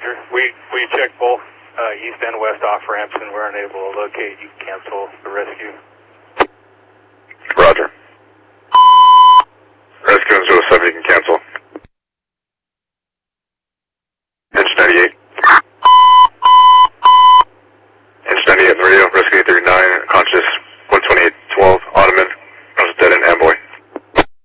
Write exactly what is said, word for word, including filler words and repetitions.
Roger. We we checked both uh, east and west off ramps and were unable to locate. You cancel the rescue.